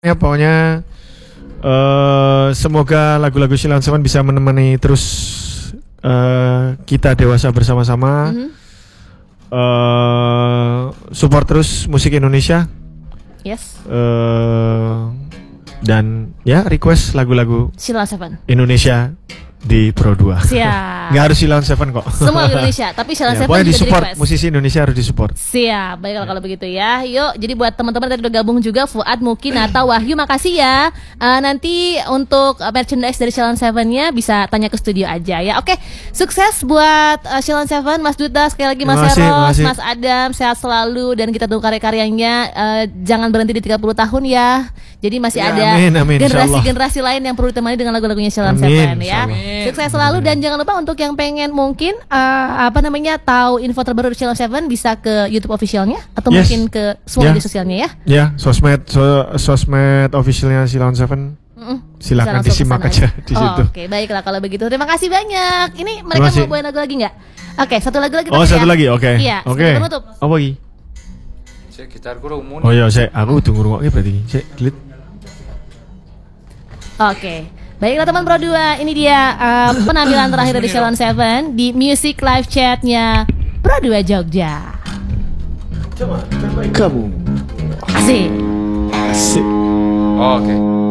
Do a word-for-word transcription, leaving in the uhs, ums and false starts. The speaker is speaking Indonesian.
Ya pokoknya uh, semoga lagu-lagu Sheila on Seven bisa menemani terus uh, kita dewasa bersama-sama. Mm-hmm. uh, Support terus musik Indonesia. Yes. uh, Dan ya request lagu-lagu Sheila on Seven Indonesia di Pro dua. Siap. Nggak harus Sheila on Seven kok. Semua Indonesia, tapi Sheila on ya, Seven juga disupport. di musisi Indonesia harus disupport. Siap. Baiklah kalau begitu ya. Yuk, jadi buat teman-teman tadi udah gabung juga, Fuad, Muki, Nata, Wahyu, makasih ya. Uh, nanti untuk uh, merchandise dari Sheila on Seven-nya bisa tanya ke studio aja ya. Oke, sukses buat uh, Sheila on Seven, Mas Duta, sekali lagi Mas Eros, Mas Adam, sehat selalu dan kita tunggu karya-karyanya. Uh, jangan berhenti di tiga puluh tahun ya. Jadi masih ya, ada generasi-generasi lain yang perlu ditemani dengan lagu-lagunya Sheila on Seven ya. Amin. Sukses selalu dan jangan lupa untuk yang pengen mungkin uh, apa namanya tahu info terbaru dari Sheila on Seven bisa ke YouTube officialnya atau yes. mungkin ke semua yeah. media sosialnya ya. Ya, yeah. sosmed so, sosmed officialnya Sheila on Seven. Mm-mm. Silakan disimak aja di oh, situ. Oke, okay. Baiklah kalau begitu. Terima kasih banyak. Ini mereka mau bawain lagu lagi nggak? Oke, okay, satu lagu lagi. Oh, satu ya? lagi. Oke. Okay. Iya. Oke. Okay. Apa lagi? Oh iya, saya aku tunggu rumahnya berarti. Saya delete. Oke, okay. Baiklah teman Pro dua, ini dia uh, penampilan terakhir dari Sheila on Seven di Music Live Chat-nya Pro dua Jogja. Coba, terbaik kamu. Asik. Asik. Oh, oke. Okay.